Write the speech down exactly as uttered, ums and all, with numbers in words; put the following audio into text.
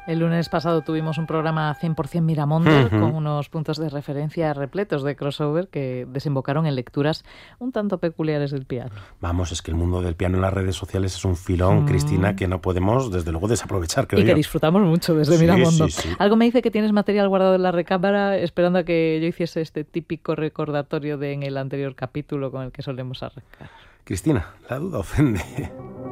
El lunes pasado tuvimos un programa cien por ciento Miramonde, Uh-huh. con unos puntos de referencia repletos de crossover que desembocaron en lecturas un tanto peculiares del piano. Vamos, es que el mundo del piano en las redes sociales es un filón, mm. Cristina, que no podemos, desde luego, desaprovechar, creo Y que yo. disfrutamos mucho desde sí, Miramondo. Sí, sí. Algo me dice que tienes material guardado en la recámara esperando a que yo hiciese este típico recordatorio de en el anterior capítulo con el que solemos arrancar. Cristina, la duda ofende.